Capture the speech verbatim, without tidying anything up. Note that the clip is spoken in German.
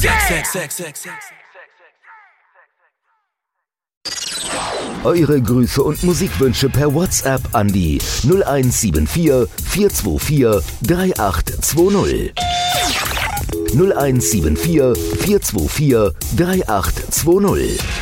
Sex, Sex, Sex, Sex. Eure Grüße und Musikwünsche per WhatsApp an die null eins sieben vier, vier zwei vier, drei acht zwei null. null eins sieben vier, vier zwei vier, drei acht zwei null.